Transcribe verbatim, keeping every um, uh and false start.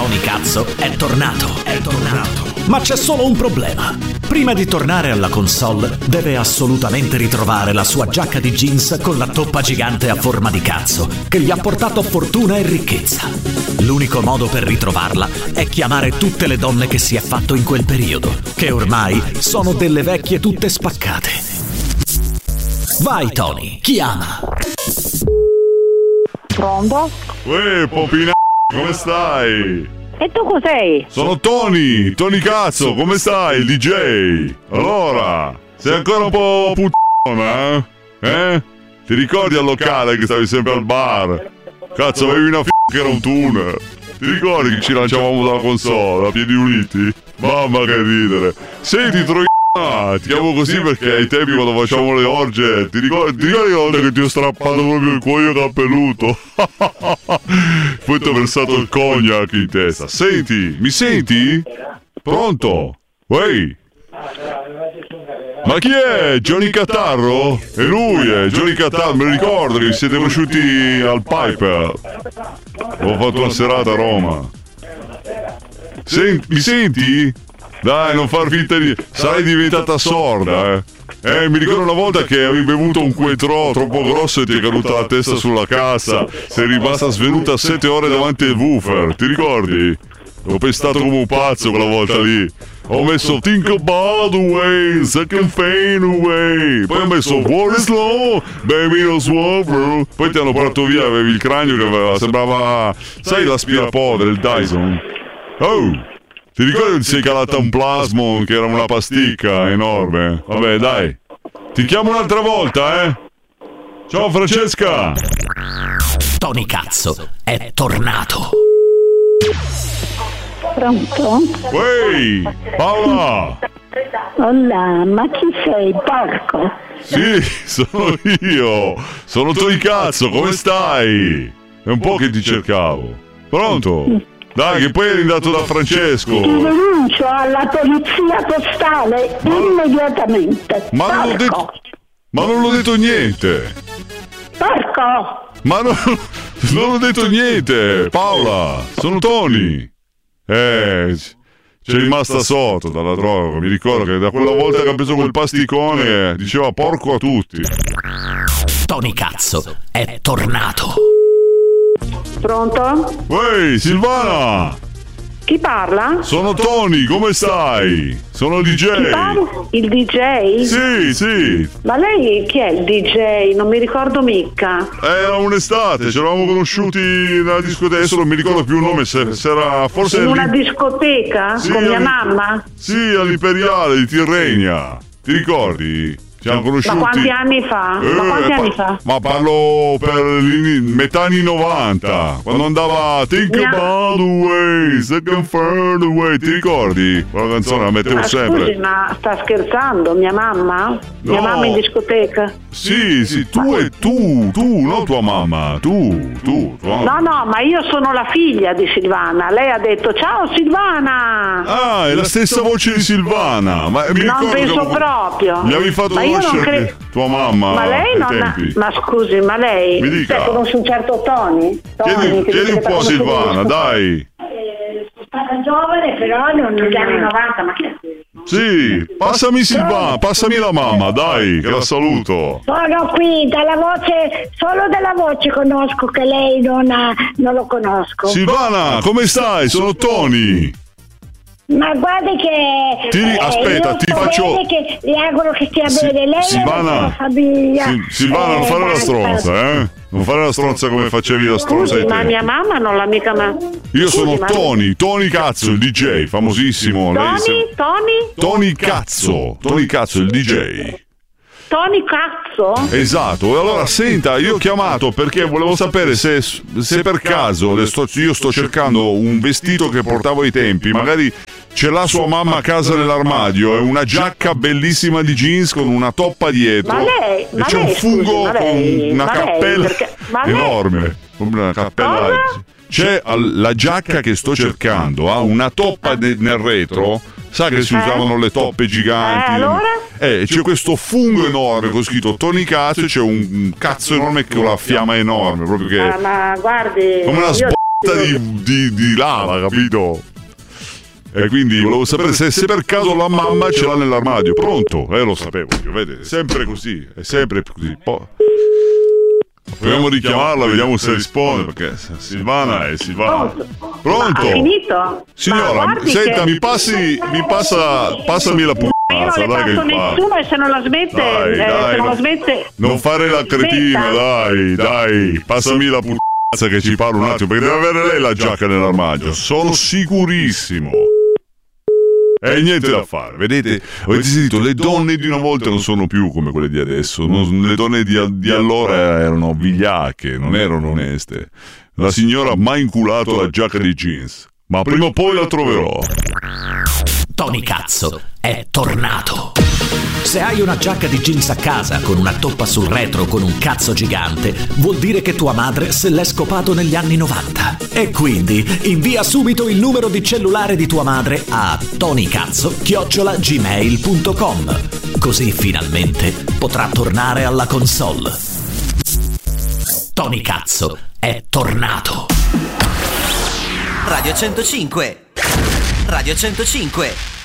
Tony Cazzo è tornato, è tornato. Ma c'è solo un problema. Prima di tornare alla console, deve assolutamente ritrovare la sua giacca di jeans con la toppa gigante a forma di cazzo, che gli ha portato fortuna e ricchezza. L'unico modo per ritrovarla è chiamare tutte le donne che si è fatto in quel periodo, che ormai sono delle vecchie tutte spaccate. Vai Tony, chiama! Pronto? Uè, Popina, come stai? E tu cos'hai? Sono Tony, Tony Cazzo, come stai, il D J? Allora, sei ancora un po' puttana, eh? Eh? Ti ricordi al locale che stavi sempre al bar? Cazzo, avevi una f***a che era un tuner. Ti ricordi che ci lanciavamo dalla console, a piedi uniti? Mamma che ridere. Senti, troia, ti chiamo così perché ai tempi quando facciamo le orge, ti ricordi, ti ricordi la volta che ti ho strappato proprio il cuoio capelluto? Poi ti ho versato il cognac in testa. Senti, mi senti? Pronto? Uè? Ma chi è? Johnny Catarro? È lui, è Johnny Catarro, me lo ricordo che vi siete conosciuti al Piper. Ho fatto una serata a Roma. Senti, mi senti? Dai, non far finta di... Sarai diventata sorda, eh. Eh, mi ricordo una volta che avevi bevuto un Cointreau troppo grosso e ti è caduta la testa sulla cassa. Sei rimasta svenuta sette ore davanti al woofer, ti ricordi? Ho pestato come un pazzo quella volta lì. Ho messo Think About the Way, Second Fade Away. Poi ho messo War is Low, Baby No Swabber. Poi ti hanno portato via, avevi il cranio che aveva, sembrava... Sai l'aspirapolvere, il Dyson? Oh! Ti ricordi che ti sei calata un plasmon che era una pasticca enorme? Vabbè, dai. Ti chiamo un'altra volta, eh? Ciao Francesca! Tony Cazzo è tornato. Pronto? Uè, Paola! Hola, ma chi sei, porco? Sì, sono io! Sono Tony Cazzo, come stai? È un po' che ti cercavo. Pronto? Dai, che poi eri andato da Francesco. Ti denuncio alla polizia postale ma... immediatamente. Ma non, ho detto, ma non ho detto niente. Porco! Ma non, non ho detto niente. Paola, sono Tony. Eh, c'è rimasta sotto dalla droga. Mi ricordo che da quella volta che ha preso quel pasticone diceva porco a tutti. Tony Cazzo è tornato. Pronto? Uè, Silvana! Chi parla? Sono Tony, come stai? Sono il D J. Chi parla? Il D J? Sì, sì. Ma lei chi è il D J? Non mi ricordo mica. Era un'estate, ci eravamo conosciuti nella discoteca, adesso non mi ricordo più il nome, se, se era forse... In una discoteca? Sì, con mia mamma? Sì, all'Imperiale di Tirrenia. Ti ricordi? Ci siamo conosciuti. Ma quanti anni fa? Eh, ma quanti pa- anni fa? Ma parlo per metà anni novanta, quando andava Think Mia... About the Way, Second Fade Away, ti ricordi? Quella canzone la mettevo ma sempre. Scusi, ma sta scherzando? Mia mamma? No. Mia mamma in discoteca? Sì, sì, tu e tu, tu, non tua mamma, tu, tu. Tua mamma. No, no, ma io sono la figlia di Silvana. Lei ha detto ciao Silvana. Ah, è la stessa voce di Silvana. Ma mi non penso che... proprio. Mi avevi fatto ma io non conoscere cre... tua mamma. Ma lei ai non ha... tempi. Ma scusi, ma lei Mi dica. cioè, conosce un certo Tony? Tony Chiedi, che chiedi un po' a Silvana, dai. Stata giovane, però non negli anni novanta, ma che è? Sì, passami Silvana, passami la mamma, dai, che la saluto. Sono qui, dalla voce, solo dalla voce conosco che lei non, ha, non lo conosco. Silvana, come stai? Sono Tony. Ma guardi che Ti, eh, aspetta, io ti so faccio. bene che le auguro che stia Si- bene. Lei Silvana, è la sua famiglia. Si- Silvana, non Eh, fare la dai, stronza, eh? Non fare la stronza come facevi la stronza Scusi, ai ma tempi. mia mamma non l'ha mica ma... Io Scusi, sono ma- Tony, Tony Cazzo, il D J, famosissimo. Lei Tony? se- Tony? Tony Cazzo, Tony Cazzo, il D J. Tony Cazzo? Esatto, e allora senta, io ho chiamato perché volevo sapere se, se per caso le sto- io sto cercando un vestito che portavo ai tempi, magari ce l'ha sua mamma a casa nell'armadio, è una giacca bellissima di jeans con una toppa dietro. Ma lei- e ma c'è lei, un fungo scusi, ma lei- con una ma lei, cappella perché- ma lei- enorme, una cappella. Cosa? C'è al- la giacca che sto cercando, ha una toppa de- nel retro. Sa che si Eh? usavano le toppe giganti? Eh, allora? Eh, c'è questo fungo enorme con scritto Tony Cazzo e c'è un un cazzo enorme con la fiamma enorme, proprio che... Ah, ma guardi, Come una io sb- di, di, di lava, capito? E quindi volevo sapere se, se per caso la mamma ce l'ha nell'armadio. Pronto? Eh, lo sapevo io, vede, è sempre così, è sempre così. Po- Proviamo a richiamarla, vediamo se risponde, perché Silvana è Silvana. Pronto? Ha finito? Signora, senta, che... mi passi, mi passa, passami la io puttana, non le dai passo che nessuno fa. e se non la smette, Dai, eh, dai, se non no. la smette... Non fare la cretina, Smetta. dai, dai, passami la puttana che ci parlo un attimo, perché deve avere lei la giacca nell'armadio, sono sicurissimo. E niente da fare, vedete? Avete sentito, le donne di una volta non sono più come quelle di adesso. Non, le donne di, di allora erano vigliacche, non erano oneste. La signora mi ha inculato la giacca di jeans, ma prima o poi la troverò. Tony Cazzo è tornato. Se hai una giacca di jeans a casa con una toppa sul retro con un cazzo gigante, vuol dire che tua madre se l'è scopato negli anni novanta. E quindi invia subito il numero di cellulare di tua madre a tonicazzo chiocciola gmail punto com. Così finalmente potrà tornare alla console. Tony Cazzo è tornato. Radio centocinque. Radio centocinque.